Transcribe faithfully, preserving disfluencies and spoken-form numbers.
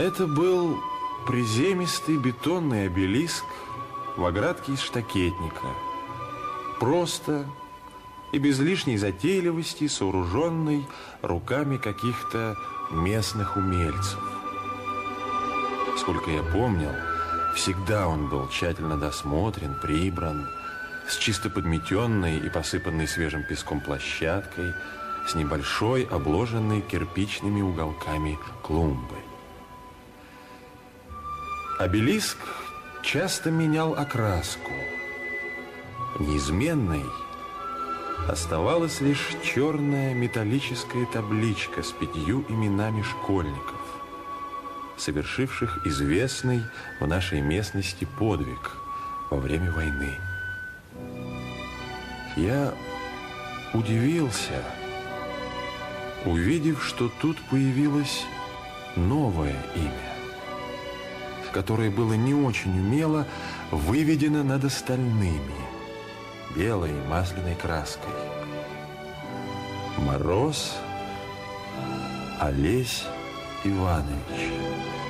Это был приземистый бетонный обелиск в оградке из штакетника. Просто и без лишней затейливости, сооруженный руками каких-то местных умельцев. Сколько я помнил, всегда он был тщательно досмотрен, прибран, с чисто подметенной и посыпанной свежим песком площадкой, с небольшой, обложенной кирпичными уголками клумбы. Обелиск часто менял окраску. Неизменной оставалась лишь черная металлическая табличка с пятью именами школьников, совершивших известный в нашей местности подвиг во время войны. Я удивился, увидев, что тут появилось новое имя, которое было не очень умело выведено над остальными белой масляной краской. Мороз Олесь Иванович.